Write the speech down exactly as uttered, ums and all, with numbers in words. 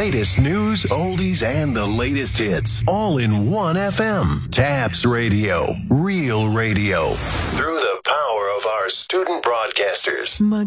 latest news, oldies, and the latest hits, all in one F M. Tabs Radio, real radio, through the power of our student broadcasters.